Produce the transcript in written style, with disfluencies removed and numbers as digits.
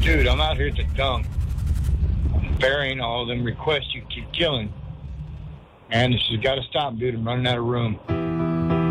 Dude, I'm out here at the dump. I'm burying all them requests you keep killing. And this has got to stop, dude. I'm running out of room.